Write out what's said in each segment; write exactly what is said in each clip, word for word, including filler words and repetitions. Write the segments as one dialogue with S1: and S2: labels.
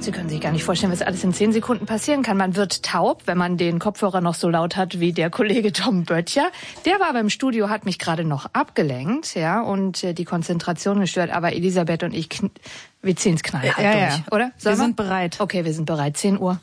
S1: Sie können sich gar nicht vorstellen, was alles in zehn Sekunden passieren kann. Man wird taub, wenn man den Kopfhörer noch so laut hat wie der Kollege Tom Böttcher. Der war beim Studio, hat mich gerade noch abgelenkt, ja, und äh, die Konzentration gestört. Aber Elisabeth und ich, kn- wir ziehen's knallhart
S2: ja,
S1: durch,
S2: ja.
S1: oder?
S2: Sollen wir sind bereit.
S1: Okay, wir sind bereit. zehn Uhr.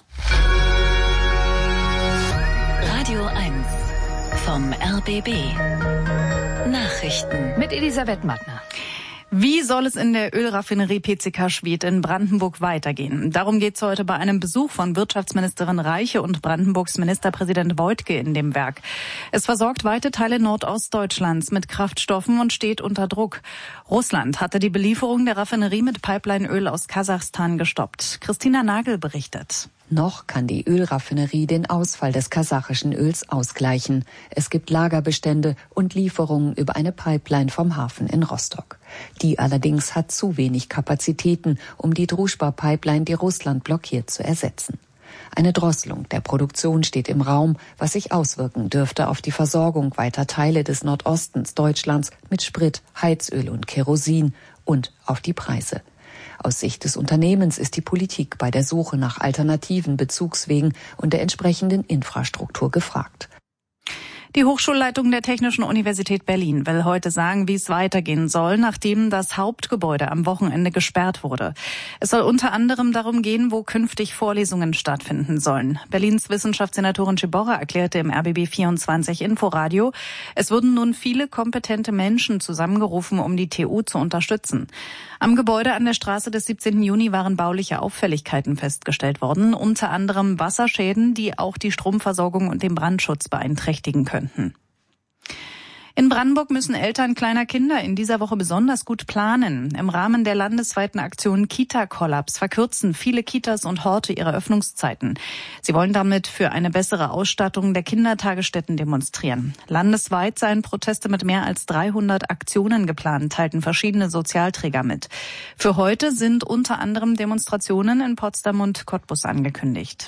S3: Radio eins vom R B B. Nachrichten.
S1: Mit Elisabeth Mattner.
S2: Wie soll es in der Ölraffinerie P C K Schwedt in Brandenburg weitergehen? Darum geht es heute bei einem Besuch von Wirtschaftsministerin Reiche und Brandenburgs Ministerpräsident Woidke in dem Werk. Es versorgt weite Teile Nordostdeutschlands mit Kraftstoffen und steht unter Druck. Russland hatte die Belieferung der Raffinerie mit Pipelineöl aus Kasachstan gestoppt. Christina Nagel berichtet.
S4: Noch kann die Ölraffinerie den Ausfall des kasachischen Öls ausgleichen. Es gibt Lagerbestände und Lieferungen über eine Pipeline vom Hafen in Rostock. Die allerdings hat zu wenig Kapazitäten, um die Druschba-Pipeline, die Russland blockiert, zu ersetzen. Eine Drosselung der Produktion steht im Raum, was sich auswirken dürfte auf die Versorgung weiter Teile des Nordostens Deutschlands mit Sprit, Heizöl und Kerosin und auf die Preise. Aus Sicht des Unternehmens ist die Politik bei der Suche nach alternativen Bezugswegen und der entsprechenden Infrastruktur gefragt.
S2: Die Hochschulleitung der Technischen Universität Berlin will heute sagen, wie es weitergehen soll, nachdem das Hauptgebäude am Wochenende gesperrt wurde. Es soll unter anderem darum gehen, wo künftig Vorlesungen stattfinden sollen. Berlins Wissenschaftssenatorin Ciborra erklärte im R B B vierundzwanzig Inforadio, es wurden nun viele kompetente Menschen zusammengerufen, um die T U zu unterstützen. Am Gebäude an der Straße des siebzehnten Juni waren bauliche Auffälligkeiten festgestellt worden, unter anderem Wasserschäden, die auch die Stromversorgung und den Brandschutz beeinträchtigen können. In Brandenburg müssen Eltern kleiner Kinder in dieser Woche besonders gut planen. Im Rahmen der landesweiten Aktion Kita-Kollaps verkürzen viele Kitas und Horte ihre Öffnungszeiten. Sie wollen damit für eine bessere Ausstattung der Kindertagesstätten demonstrieren. Landesweit seien Proteste mit mehr als dreihundert Aktionen geplant, teilten verschiedene Sozialträger mit. Für heute sind unter anderem Demonstrationen in Potsdam und Cottbus angekündigt.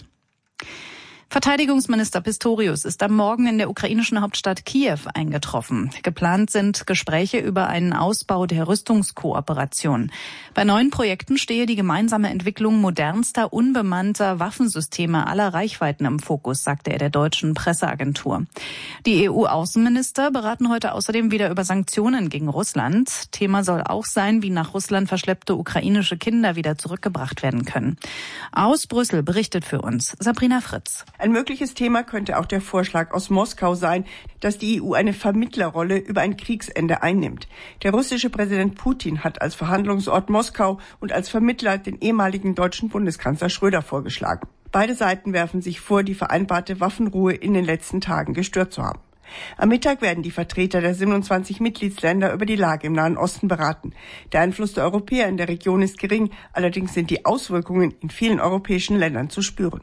S2: Verteidigungsminister Pistorius ist am Morgen in der ukrainischen Hauptstadt Kiew eingetroffen. Geplant sind Gespräche über einen Ausbau der Rüstungskooperation. Bei neuen Projekten stehe die gemeinsame Entwicklung modernster, unbemannter Waffensysteme aller Reichweiten im Fokus, sagte er der deutschen Presseagentur. Die E U-Außenminister beraten heute außerdem wieder über Sanktionen gegen Russland. Thema soll auch sein, wie nach Russland verschleppte ukrainische Kinder wieder zurückgebracht werden können. Aus Brüssel berichtet für uns Sabrina Fritz.
S5: Ein mögliches Thema könnte auch der Vorschlag aus Moskau sein, dass die E U eine Vermittlerrolle über ein Kriegsende einnimmt. Der russische Präsident Putin hat als Verhandlungsort Moskau und als Vermittler den ehemaligen deutschen Bundeskanzler Schröder vorgeschlagen. Beide Seiten werfen sich vor, die vereinbarte Waffenruhe in den letzten Tagen gestört zu haben. Am Mittag werden die Vertreter der siebenundzwanzig Mitgliedsländer über die Lage im Nahen Osten beraten. Der Einfluss der Europäer in der Region ist gering, allerdings sind die Auswirkungen in vielen europäischen Ländern zu spüren.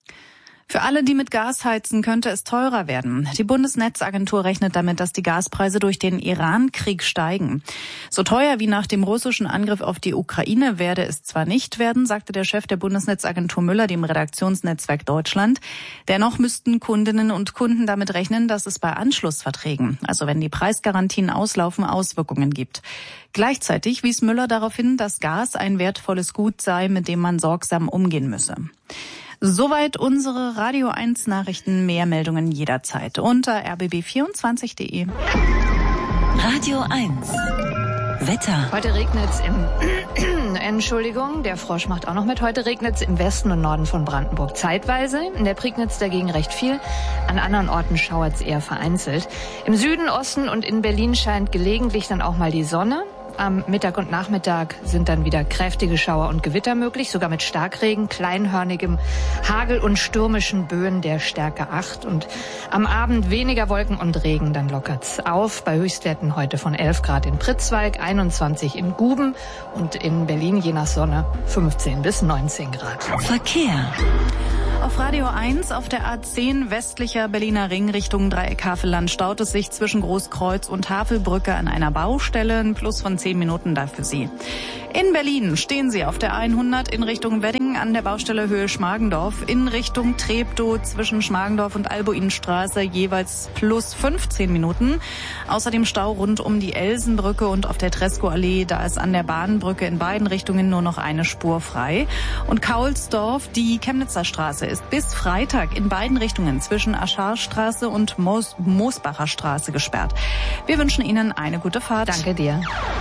S2: Für alle, die mit Gas heizen, könnte es teurer werden. Die Bundesnetzagentur rechnet damit, dass die Gaspreise durch den Iran-Krieg steigen. So teuer wie nach dem russischen Angriff auf die Ukraine werde es zwar nicht werden, sagte der Chef der Bundesnetzagentur Müller dem Redaktionsnetzwerk Deutschland. Dennoch müssten Kundinnen und Kunden damit rechnen, dass es bei Anschlussverträgen, also wenn die Preisgarantien auslaufen, Auswirkungen gibt. Gleichzeitig wies Müller darauf hin, dass Gas ein wertvolles Gut sei, mit dem man sorgsam umgehen müsse. Soweit unsere Radio eins Nachrichten. Mehr Meldungen jederzeit unter r b b vierundzwanzig punkt de.
S3: Radio eins Wetter.
S1: Heute regnet's im Entschuldigung, der Frosch macht auch noch mit. Heute regnet's im Westen und Norden von Brandenburg zeitweise. In der Prignitz dagegen recht viel. An anderen Orten schauert's eher vereinzelt. Im Süden, Osten und in Berlin scheint gelegentlich dann auch mal die Sonne. Am Mittag und Nachmittag sind dann wieder kräftige Schauer und Gewitter möglich, sogar mit Starkregen, kleinhörnigem Hagel und stürmischen Böen der Stärke acht. Und am Abend weniger Wolken und Regen, dann lockert's auf. Bei Höchstwerten heute von elf Grad in Pritzwalk, einundzwanzig in Guben und in Berlin je nach Sonne fünfzehn bis neunzehn Grad.
S3: Verkehr.
S2: Auf Radio eins auf der A zehn westlicher Berliner Ring Richtung Dreieck-Havelland staut es sich zwischen Großkreuz und Havelbrücke an einer Baustelle. Ein Plus von zehn Minuten da für Sie. In Berlin stehen Sie auf der hundert in Richtung Wedding an der Baustelle Höhe Schmargendorf. In Richtung Treptow zwischen Schmargendorf und Albuinstraße jeweils plus fünfzehn Minuten. Außerdem Stau rund um die Elsenbrücke und auf der Treskoallee. Da ist an der Bahnbrücke in beiden Richtungen nur noch eine Spur frei. Und Kaulsdorf, die Chemnitzer Straße, ist bis Freitag in beiden Richtungen zwischen Ascharstraße und Moos Moosbacher Straße gesperrt. Wir wünschen Ihnen eine gute Fahrt.
S1: Danke dir.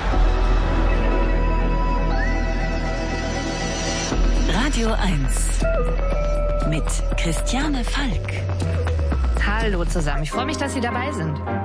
S3: Radio eins mit Christiane Falk.
S1: Hallo zusammen, ich freue mich, dass Sie dabei sind.